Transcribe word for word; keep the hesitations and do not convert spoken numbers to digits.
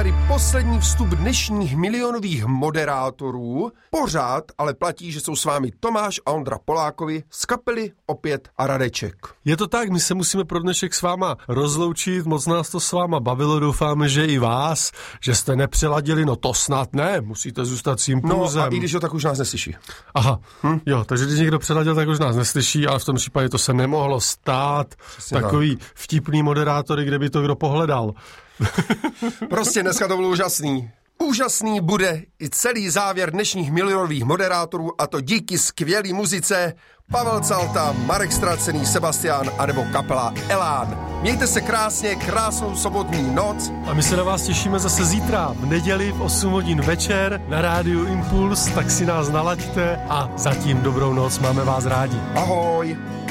tady poslední vstup dnešních milionových moderátorů. Pořád ale platí, že jsou s vámi Tomáš a Ondra Polákovi z kapely Opět a Radeček. Je to tak, my se musíme pro dnešek s váma rozloučit, moc nás to s váma bavilo, doufáme, že i vás, že jste nepřeladili, no to snad ne, musíte zůstat s impulzem. No a i když ho tak už nás neslyší. Aha, hm? Jo, takže když někdo přeladil, tak už nás neslyší, ale v tom případě to se nemohlo stát. Přesně takový tak. Vtipný moderátory, kde by to kdo pohledal. Prostě dneska to bylo úžasný. Úžasný bude i celý závěr dnešních milionových moderátorů, a to díky skvělý muzice Pavel Calta, Marek Ztracený, Sebastian anebo kapela Elán. Mějte se krásně, krásnou sobotní noc. A my se na vás těšíme zase zítra v neděli v osm hodin večer na rádiu Impuls, tak si nás nalaďte a zatím dobrou noc, máme vás rádi. Ahoj.